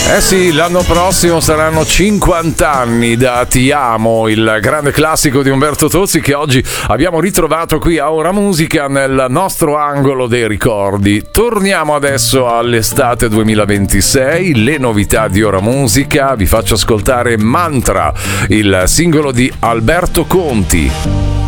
Eh sì, l'anno prossimo saranno 50 anni da Ti amo, il grande classico di Umberto Tozzi che oggi abbiamo ritrovato qui a Ora Musica nel nostro angolo dei ricordi. Torniamo adesso all'estate 2026, le novità di Ora Musica. Vi faccio ascoltare Mantra, il singolo di Alberto Conti.